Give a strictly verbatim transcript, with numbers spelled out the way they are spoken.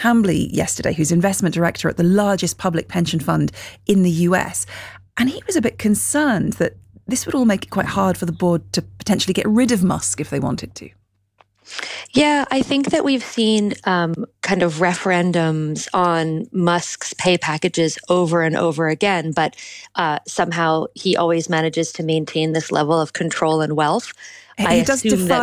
Hambly yesterday, who's investment director at the largest public pension fund in the U S. And he was a bit concerned that this would all make it quite hard for the board to potentially get rid of Musk if they wanted to. Yeah, I think that we've seen um, kind of referendums on Musk's pay packages over and over again, but uh, somehow he always manages to maintain this level of control and wealth. He I does assume defy